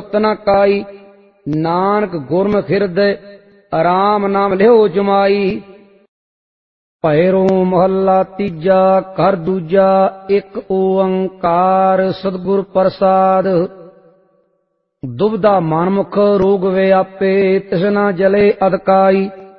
ਰੁੱਤ ਨ ਕਾਈ। ਨਾਨਕ ਗੁਰਮੁਖ ਹਿਰਦੈ ਰਾਮ ਨਾਮ ਲਿਓ ਜਮਾਈ। ਭੈਰੋ ਮਹੱਲਾ ਤੀਜਾ। ਘਰ ਦੂਜਾ। ਇੱਕ ਓੰਕਾਰ ਸਤਿਗੁਰ ਪ੍ਰਸਾਦ। ਦੁਬਦਾ ਮਨਮੁਖ ਰੋਗ ਵਿਆਪੇ ਤਿਸ ਨ ਜਲੇ ਅਧਕਾਈ।